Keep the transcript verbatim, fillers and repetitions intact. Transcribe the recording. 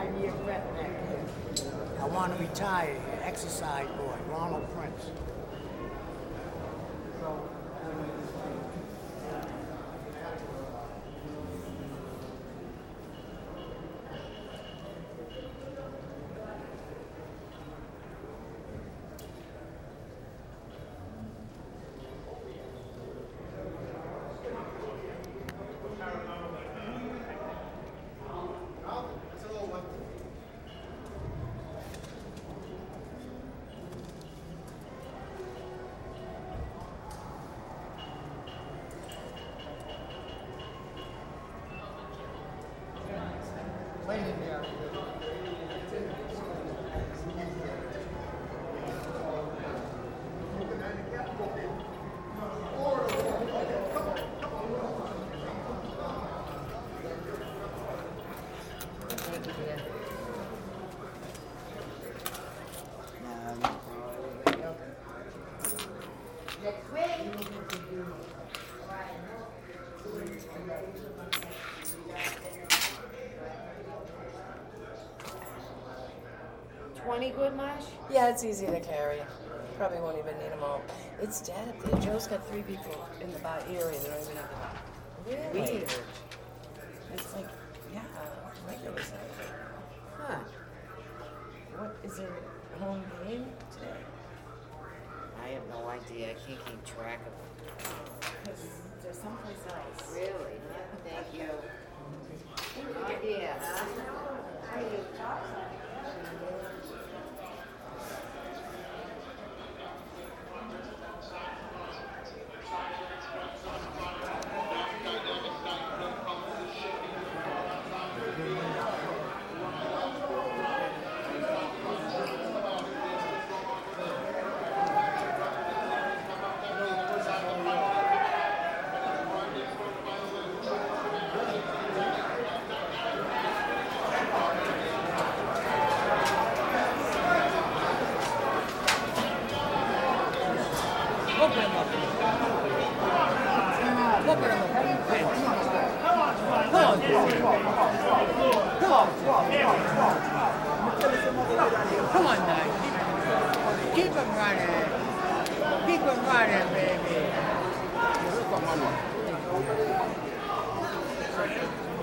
ten-year vet neck here. I want to retire here. Exercise boy, Ronald Prince. twenty good, Marsh? Yeah, it's easy to carry. Probably won't even need them all. It's dead up there. Joe's got three people in the bar area that don't even have them. Really? Weird. It's like, yeah, regular size. Huh. What, is there a home game today? I have no idea. I can't keep track of it. Because there's someplace else. Really? Thank you. Oh, yeah. Come on now. Keep them running. Keep them running, baby.